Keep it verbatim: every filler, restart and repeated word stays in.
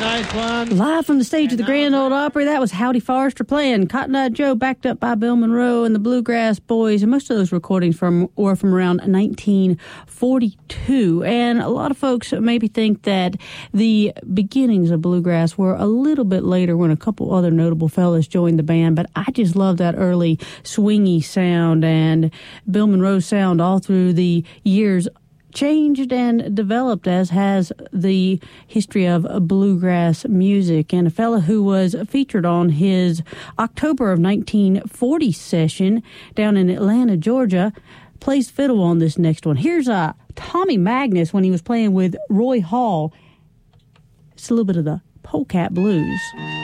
nice one. Live from the stage of the Grand Ole Opry, that was Howdy Forrester playing Cotton Eye Joe, backed up by Bill Monroe and the Bluegrass Boys. And most of those recordings from were from around nineteen forty-two. And a lot of folks maybe think that the beginnings of bluegrass were a little bit later when a couple other notable fellas joined the band. But I just love that early swingy sound, and Bill Monroe's sound all through the years changed and developed, as has the history of bluegrass music. And a fella who was featured on his October of nineteen forty session down in Atlanta, Georgia, plays fiddle on this next one. Here's uh, Tommy Magnus when he was playing with Roy Hall. It's a little bit of the Polecat Blues.